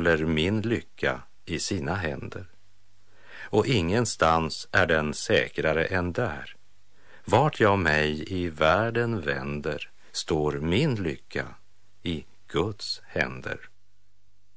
håller min lycka i sina händer. Och ingenstans är den säkrare än där. Vart jag mig i världen vänder står min lycka i Guds händer.